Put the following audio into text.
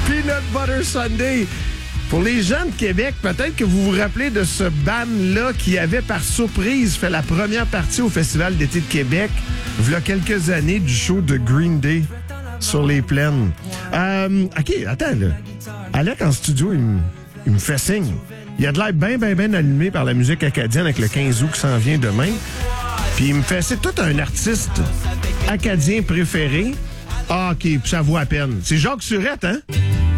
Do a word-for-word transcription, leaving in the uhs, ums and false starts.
Peanut Butter Sunday. Pour les gens de Québec, peut-être que vous vous rappelez de ce band-là qui avait par surprise fait la première partie au Festival d'été de Québec, il y a quelques années, du show de Green Day sur les plaines. Euh, OK, attends, là. Alec, en studio, il me, il me fait signe. Il a de l'air bien, bien, bien allumé par la musique acadienne avec le quinze août qui s'en vient demain. Puis il me fait, c'est tout un artiste acadien préféré. Ah, OK, puis ça vaut à peine. C'est Jacques Surette, hein?